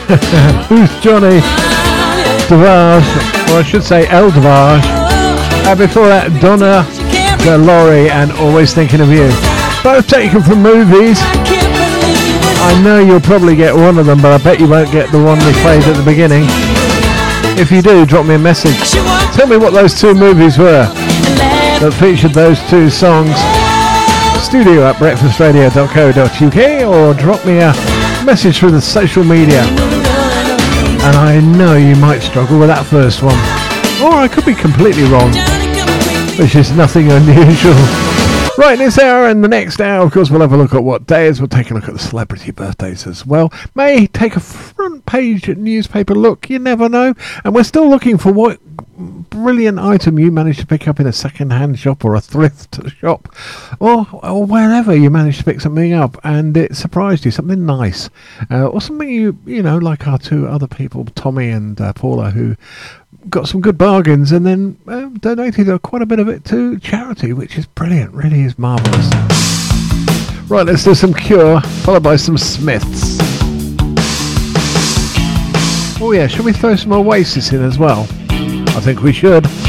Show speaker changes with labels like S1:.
S1: Who's Johnny Devage, or I should say El Devage. Before that, Donna Galori and Always Thinking of You. Both taken from movies. I know you'll probably get one of them, but I bet you won't get the one we played at the beginning. If you do, drop me a message. Tell me what those two movies were that featured those two songs. studio@breakfastradio.co.uk, or drop me a message through the social media. And I know you might struggle with that first one, or I could be completely wrong, which is nothing unusual. Right, this hour and the next hour, of course, we'll have a look at what days. We'll take a look at the celebrity birthdays as well. May take a front page newspaper look, you never know. And we're still looking for what brilliant item you managed to pick up in a second-hand shop or a thrift shop, or wherever you managed to pick something up and it surprised you, something nice, or something you know, like our two other people, Tommy and Paula, who got some good bargains and then donated quite a bit of it to charity, which is brilliant, really is marvellous. Right, let's do some Cure, followed by some Smiths. Oh yeah, should we throw some Oasis in as well? I think we should.